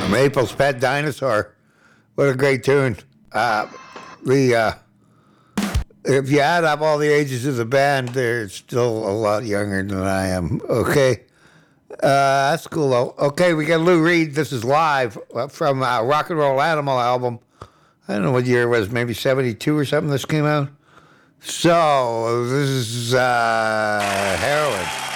Maple's Pet Dinosaur. What a great tune. The If you add up all the ages of the band, they're still a lot younger than I am. Okay. That's cool, though. Okay, we got Lou Reed. This is live from Rock and Roll Animal album. I don't know what year it was, maybe 72 or something this came out. So, this is Heroin.